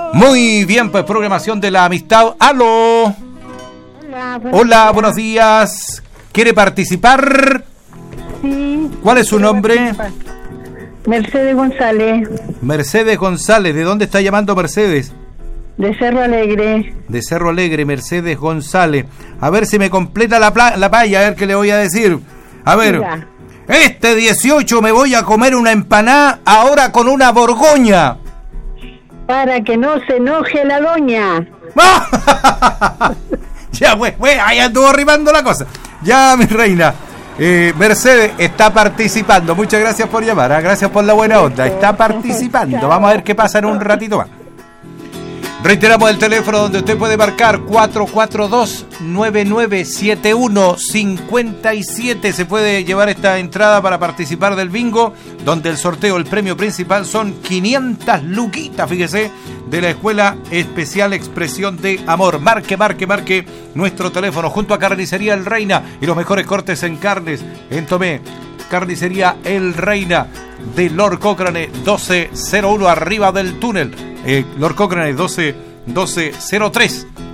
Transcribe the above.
Muy bien, pues programación de la amistad. ¡Aló! Hola, buenos días. ¿Quiere participar? Sí. ¿Cuál es su nombre? Mercedes González. Mercedes González. ¿De dónde está llamando Mercedes? De Cerro Alegre. De Cerro Alegre, Mercedes González. A ver si me completa la palla, a ver qué le voy a decir. A ver, Mira. Este 18 me voy a comer una empanada ahora con una borgoña. Para que no se enoje la doña. Ya, güey, ahí anduvo rimando la cosa. Ya, mi reina. Mercedes está participando. Muchas gracias por llamar. Gracias por la buena onda. Está participando. Vamos a ver qué pasa en un ratito más. Reiteramos el teléfono donde usted puede marcar 442-9971-57. Se puede llevar esta entrada para participar del bingo, donde el sorteo, el premio principal son 500 luquitas, fíjese, de la Escuela Especial Expresión de Amor. Marque nuestro teléfono junto a Carnicería El Reina y los mejores cortes en carnes en Tomé. Carnicería El Reina de Lord Cochrane 1201 arriba del túnel. Lord Cochrane 1203